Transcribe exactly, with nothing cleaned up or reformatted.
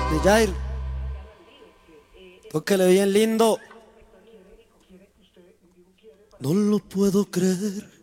De Jair. Tóquele bien lindo. No lo puedo creer.